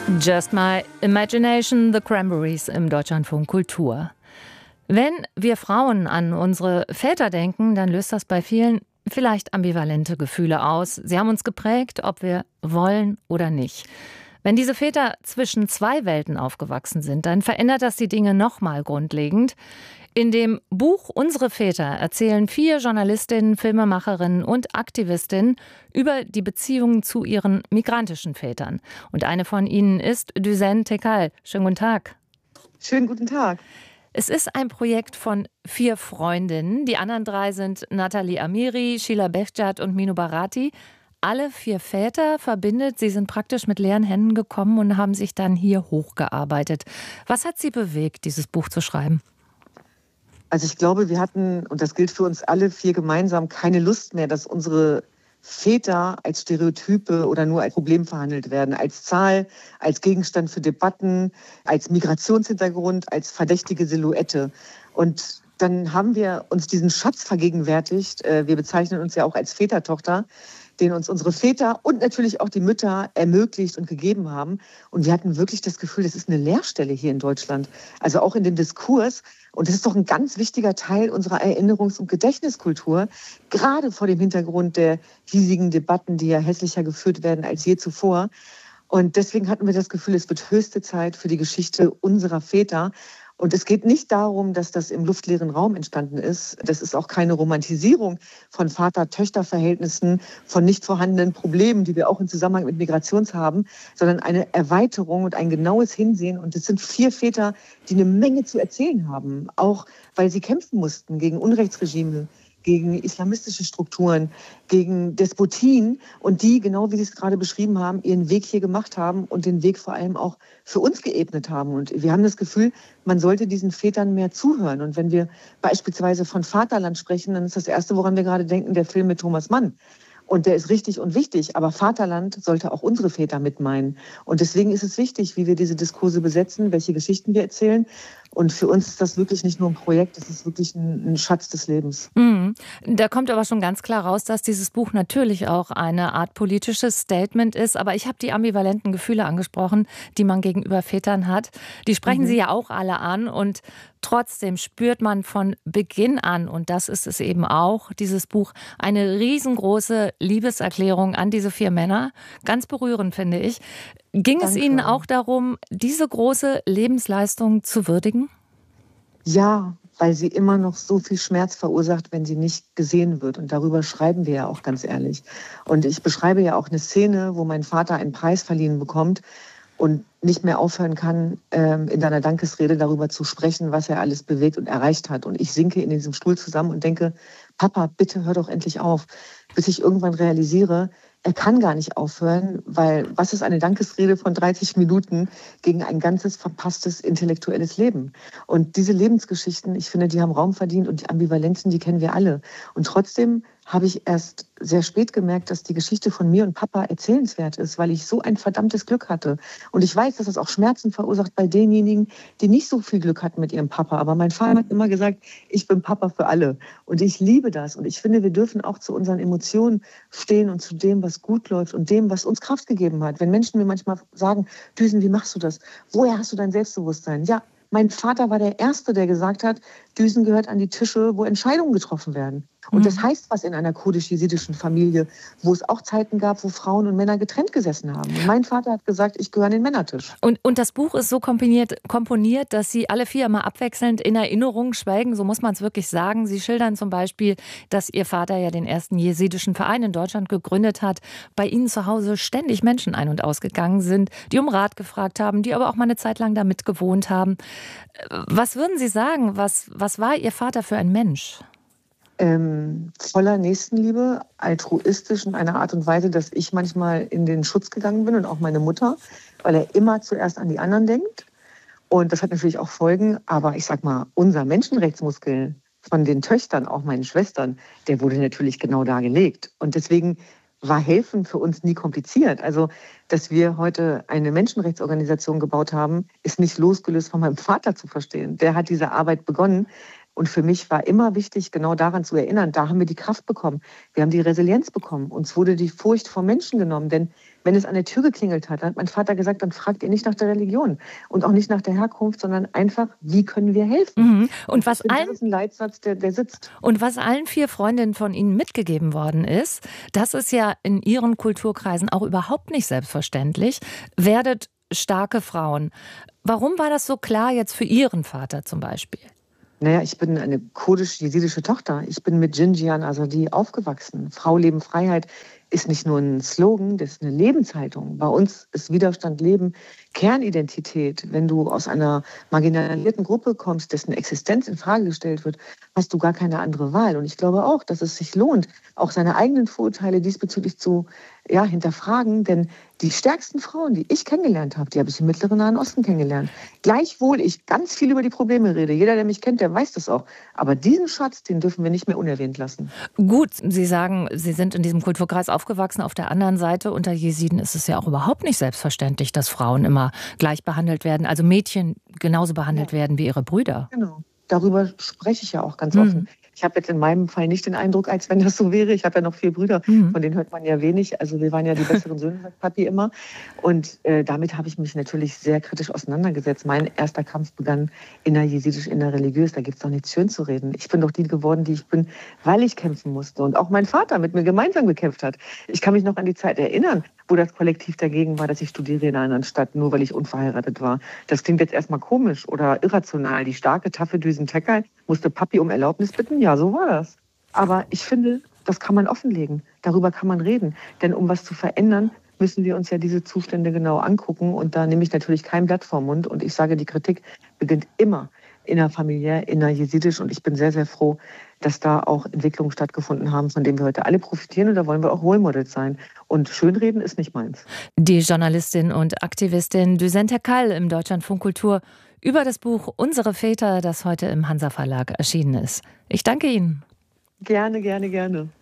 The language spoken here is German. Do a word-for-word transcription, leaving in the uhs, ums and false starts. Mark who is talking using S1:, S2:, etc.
S1: Just My Imagination, The Cranberries im Deutschlandfunk Kultur. Wenn wir Frauen an unsere Väter denken, dann löst das bei vielen vielleicht ambivalente Gefühle aus. Sie haben uns geprägt, ob wir wollen oder nicht. Wenn diese Väter zwischen zwei Welten aufgewachsen sind, dann verändert das die Dinge nochmal grundlegend. In dem Buch Unsere Väter erzählen vier Journalistinnen, Filmemacherinnen und Aktivistinnen über die Beziehungen zu ihren migrantischen Vätern. Und eine von ihnen ist Düsen Tekal. Schönen guten Tag.
S2: Schönen guten Tag.
S1: Es ist ein Projekt von vier Freundinnen. Die anderen drei sind Nathalie Amiri, Sheila Behjat und Minu Barati. Alle vier Väter verbindet. Sie sind praktisch mit leeren Händen gekommen und haben sich dann hier hochgearbeitet. Was hat Sie bewegt, dieses Buch zu schreiben?
S2: Also ich glaube, wir hatten, und das gilt für uns alle vier gemeinsam, keine Lust mehr, dass unsere Väter als Stereotype oder nur als Problem verhandelt werden, als Zahl, als Gegenstand für Debatten, als Migrationshintergrund, als verdächtige Silhouette. Und dann haben wir uns diesen Schatz vergegenwärtigt. Wir bezeichnen uns ja auch als Vätertochter, den uns unsere Väter und natürlich auch die Mütter ermöglicht und gegeben haben. Und wir hatten wirklich das Gefühl, das ist eine Leerstelle hier in Deutschland. Also auch in dem Diskurs. Und das ist doch ein ganz wichtiger Teil unserer Erinnerungs- und Gedächtniskultur, gerade vor dem Hintergrund der hiesigen Debatten, die ja hässlicher geführt werden als je zuvor. Und deswegen hatten wir das Gefühl, es wird höchste Zeit für die Geschichte unserer Väter. Und es geht nicht darum, dass das im luftleeren Raum entstanden ist. Das ist auch keine Romantisierung von Vater-Töchter-Verhältnissen, von nicht vorhandenen Problemen, die wir auch im Zusammenhang mit Migration haben, sondern eine Erweiterung und ein genaues Hinsehen. Und es sind vier Väter, die eine Menge zu erzählen haben, auch weil sie kämpfen mussten gegen Unrechtsregime, gegen islamistische Strukturen, gegen Despotien und die, genau wie Sie es gerade beschrieben haben, ihren Weg hier gemacht haben und den Weg vor allem auch für uns geebnet haben. Und wir haben das Gefühl, man sollte diesen Vätern mehr zuhören. Und wenn wir beispielsweise von Vaterland sprechen, dann ist das Erste, woran wir gerade denken, der Film mit Thomas Mann. Und der ist richtig und wichtig, aber Vaterland sollte auch unsere Väter mit meinen. Und deswegen ist es wichtig, wie wir diese Diskurse besetzen, welche Geschichten wir erzählen. Und für uns ist das wirklich nicht nur ein Projekt, das ist wirklich ein, ein Schatz des Lebens.
S1: Mhm. Da kommt aber schon ganz klar raus, dass dieses Buch natürlich auch eine Art politisches Statement ist. Aber ich habe die ambivalenten Gefühle angesprochen, die man gegenüber Vätern hat. Die sprechen mhm. Sie ja auch alle an. Und trotzdem spürt man von Beginn an, und das ist es eben auch, dieses Buch, eine riesengroße Liebeserklärung an diese vier Männer. Ganz berührend, finde ich. Ging Danke. Es Ihnen auch darum, diese große Lebensleistung zu würdigen?
S2: Ja, weil sie immer noch so viel Schmerz verursacht, wenn sie nicht gesehen wird. Und darüber schreiben wir ja auch ganz ehrlich. Und ich beschreibe ja auch eine Szene, wo mein Vater einen Preis verliehen bekommt und nicht mehr aufhören kann, in seiner Dankesrede darüber zu sprechen, was er alles bewegt und erreicht hat. Und ich sinke in diesem Stuhl zusammen und denke, Papa, bitte hör doch endlich auf, bis ich irgendwann realisiere, er kann gar nicht aufhören, weil was ist eine Dankesrede von dreißig Minuten gegen ein ganzes verpasstes intellektuelles Leben? Und diese Lebensgeschichten, ich finde, die haben Raum verdient und die Ambivalenzen, die kennen wir alle. Und trotzdem habe ich erst sehr spät gemerkt, dass die Geschichte von mir und Papa erzählenswert ist, weil ich so ein verdammtes Glück hatte. Und ich weiß, dass es auch Schmerzen verursacht bei denjenigen, die nicht so viel Glück hatten mit ihrem Papa. Aber mein Vater hat immer gesagt, ich bin Papa für alle. Und ich liebe das. Und ich finde, wir dürfen auch zu unseren Emotionen stehen und zu dem, was gut läuft und dem, was uns Kraft gegeben hat. Wenn Menschen mir manchmal sagen, Düsen, wie machst du das? Woher hast du dein Selbstbewusstsein? Ja, mein Vater war der Erste, der gesagt hat, Düsen gehört an die Tische, wo Entscheidungen getroffen werden. Und das heißt was in einer kurdisch-jesidischen Familie, wo es auch Zeiten gab, wo Frauen und Männer getrennt gesessen haben. Und mein Vater hat gesagt, ich gehöre an den Männertisch.
S1: Und, und das Buch ist so komponiert, komponiert, dass Sie alle vier mal abwechselnd in Erinnerung schwelgen, so muss man es wirklich sagen. Sie schildern zum Beispiel, dass Ihr Vater ja den ersten jesidischen Verein in Deutschland gegründet hat, bei Ihnen zu Hause ständig Menschen ein- und ausgegangen sind, die um Rat gefragt haben, die aber auch mal eine Zeit lang da mitgewohnt haben. Was würden Sie sagen, was, was war Ihr Vater für ein Mensch?
S2: Ähm, voller Nächstenliebe, altruistisch in einer Art und Weise, dass ich manchmal in den Schutz gegangen bin und auch meine Mutter, weil er immer zuerst an die anderen denkt. Und das hat natürlich auch Folgen. Aber ich sag mal, unser Menschenrechtsmuskel von den Töchtern, auch meinen Schwestern, der wurde natürlich genau da gelegt. Und deswegen war Helfen für uns nie kompliziert. Also, dass wir heute eine Menschenrechtsorganisation gebaut haben, ist nicht losgelöst von meinem Vater zu verstehen. Der hat diese Arbeit begonnen. Und für mich war immer wichtig, genau daran zu erinnern, da haben wir die Kraft bekommen. Wir haben die Resilienz bekommen. Uns wurde die Furcht vor Menschen genommen. Denn Wenn es an der Tür geklingelt hat, hat mein Vater gesagt, dann fragt ihr nicht nach der Religion und auch nicht nach der Herkunft, sondern einfach, wie können wir helfen?
S1: Mhm. Und was
S2: finde,
S1: allen,
S2: das ist ein Leitsatz, der, der sitzt.
S1: Und was allen vier Freundinnen von Ihnen mitgegeben worden ist, das ist ja in Ihren Kulturkreisen auch überhaupt nicht selbstverständlich. Werdet starke Frauen. Warum war das so klar jetzt für Ihren Vater zum Beispiel?
S2: Naja, ich bin eine kurdisch-jesidische Tochter. Ich bin mit Jinjian Azadi aufgewachsen. Frau, Leben, Freiheit ist nicht nur ein Slogan, das ist eine Lebenshaltung. Bei uns ist Widerstand, Leben Kernidentität. Wenn du aus einer marginalisierten Gruppe kommst, dessen Existenz in Frage gestellt wird, hast du gar keine andere Wahl. Und ich glaube auch, dass es sich lohnt, auch seine eigenen Vorurteile diesbezüglich zu ja, hinterfragen. Denn die stärksten Frauen, die ich kennengelernt habe, die habe ich im Mittleren Nahen Osten kennengelernt. Gleichwohl ich ganz viel über die Probleme rede. Jeder, der mich kennt, der weiß das auch. Aber diesen Schatz, den dürfen wir nicht mehr unerwähnt lassen.
S1: Gut, Sie sagen, Sie sind in diesem Kulturkreis aufgewachsen. Auf der anderen Seite, unter Jesiden ist es ja auch überhaupt nicht selbstverständlich, dass Frauen immer gleich behandelt werden, also Mädchen genauso behandelt ja. werden wie ihre Brüder.
S2: Genau. Darüber spreche ich ja auch ganz offen. Mhm. Ich habe jetzt in meinem Fall nicht den Eindruck, als wenn das so wäre. Ich habe ja noch vier Brüder, mhm. von denen hört man ja wenig. Also wir waren ja die besseren Söhne, sagt Papi immer. Und äh, damit habe ich mich natürlich sehr kritisch auseinandergesetzt. Mein erster Kampf begann innerjesidisch, innerreligiös. Da gibt es doch nichts schön zu reden. Ich bin doch die geworden, die ich bin, weil ich kämpfen musste. Und auch mein Vater mit mir gemeinsam gekämpft hat. Ich kann mich noch an die Zeit erinnern, wo das Kollektiv dagegen war, dass ich studiere in einer anderen Stadt, nur weil ich unverheiratet war. Das klingt jetzt erstmal komisch oder irrational. Die starke, taffe Düsen Tecker musste Papi um Erlaubnis bitten. Ja, so war das. Aber ich finde, das kann man offenlegen. Darüber kann man reden. Denn um was zu verändern, müssen wir uns ja diese Zustände genau angucken. Und da nehme ich natürlich kein Blatt vor Mund. Und ich sage, die Kritik beginnt immer innerfamiliär, innerjesidisch. Und ich bin sehr, sehr froh, dass da auch Entwicklungen stattgefunden haben, von denen wir heute alle profitieren. Und da wollen wir auch Role Models sein. Und Schönreden ist nicht meins.
S1: Die Journalistin und Aktivistin Düsen Tekel im Deutschlandfunk Kultur über das Buch Unsere Väter, das heute im Hansa Verlag erschienen ist. Ich danke Ihnen.
S2: Gerne, gerne, gerne.